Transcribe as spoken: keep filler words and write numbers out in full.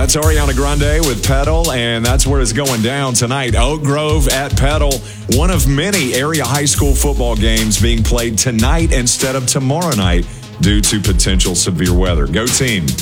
That's Ariana Grande with Pedal, and that's where it's going down tonight. Oak Grove at Pedal, one of many area high school football games being played tonight instead of tomorrow night due to potential severe weather. Go team.